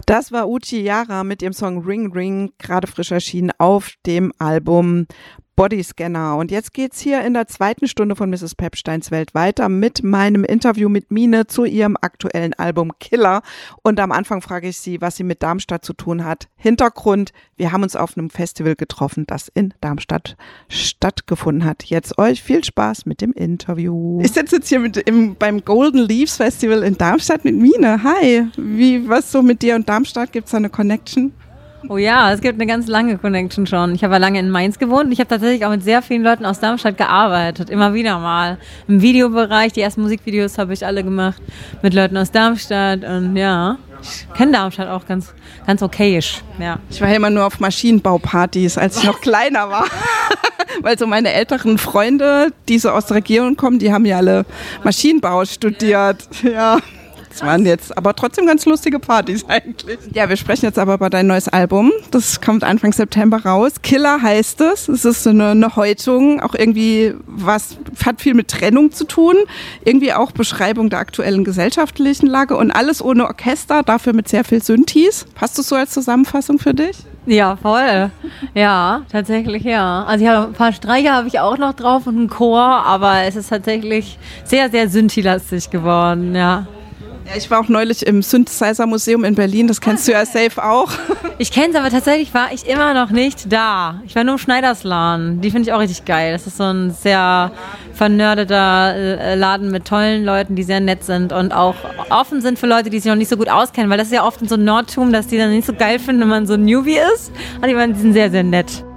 Das war Uchi Jara mit ihrem Song Ring Ring, gerade frisch erschienen auf dem Album Bodyscanner. Und jetzt geht's hier in der zweiten Stunde von Mrs. Pepsteins Welt weiter mit meinem Interview mit Mine zu ihrem aktuellen Album Killer. Und am Anfang frage ich sie, was sie mit Darmstadt zu tun hat. Hintergrund, wir haben uns auf einem Festival getroffen, das in Darmstadt stattgefunden hat. Jetzt euch viel Spaß mit dem Interview. Ich sitze jetzt hier beim Golden Leaves Festival in Darmstadt mit Mine. Hi, was so mit dir und Darmstadt? Gibt's da eine Connection? Oh ja, es gibt eine ganz lange Connection schon. Ich habe ja lange in Mainz gewohnt und ich habe tatsächlich auch mit sehr vielen Leuten aus Darmstadt gearbeitet, immer wieder mal. Im Videobereich, die ersten Musikvideos habe ich alle gemacht mit Leuten aus Darmstadt und ja, ich kenne Darmstadt auch ganz okayisch. Ja. Ich war ja immer nur auf Maschinenbaupartys, als ich noch kleiner war. Weil so meine älteren Freunde, die so aus der Region kommen, die haben ja alle Maschinenbau studiert. Ja. Das waren jetzt aber trotzdem ganz lustige Partys eigentlich. Ja, wir sprechen jetzt aber über dein neues Album. Das kommt Anfang September raus. Killer heißt es. Es ist so eine Häutung, auch irgendwie hat viel mit Trennung zu tun. Irgendwie auch Beschreibung der aktuellen gesellschaftlichen Lage und alles ohne Orchester, dafür mit sehr viel Synthes. Passt das so als Zusammenfassung für dich? Ja, voll. Ja, tatsächlich, ja. Also ein paar Streicher habe ich auch noch drauf und einen Chor, aber es ist tatsächlich sehr, sehr synthi-lastig geworden, ja. Ja, ich war auch neulich im Synthesizer-Museum in Berlin, das kennst du ja safe auch. Ich kenne es, aber tatsächlich war ich immer noch nicht da. Ich war nur im Schneidersladen, die finde ich auch richtig geil. Das ist so ein sehr vernördeter Laden mit tollen Leuten, die sehr nett sind und auch offen sind für Leute, die sich noch nicht so gut auskennen, weil das ist ja oft so ein Nordtum, dass die dann nicht so geil finden, wenn man so ein Newbie ist. Aber die sind sehr, sehr nett.